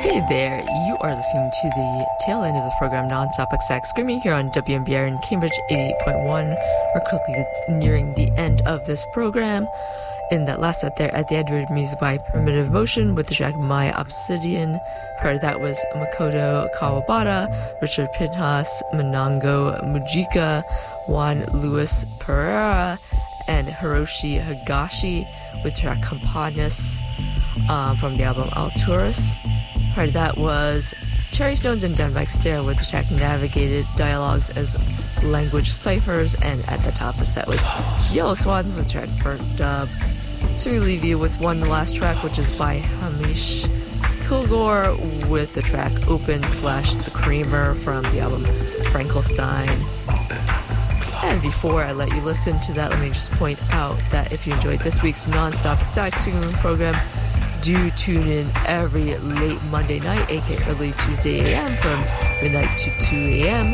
Hey there, you are listening to the tail end of the program Non-Stop Exec Screaming here on WMBR in Cambridge 88.1. We're quickly nearing the end of this program. In that last set there, at the end, we heard music by Primitive Motion with the track My Obsidian. Heard that was Makoto Kawabata, Richard Pinhas, Manango Mujika, Juan Luis Pereira, and Hiroshi Higashi with the track Campanas from the album Alturas. Heard that was Cherry Stones and Dan Stare with the track Navigated Dialogues as Language Ciphers, and at the top of the set was Yellow Swans with the track Burnt Dub. So we leave you with one last track, which is by Hamish Kilgore with the track Open/The Creamer from the album Frankenstein. And before I let you listen to that, let me just point out that if you enjoyed this week's Non-Stop Exotic Streaming program, do tune in every late Monday night, aka early Tuesday AM from midnight to 2 AM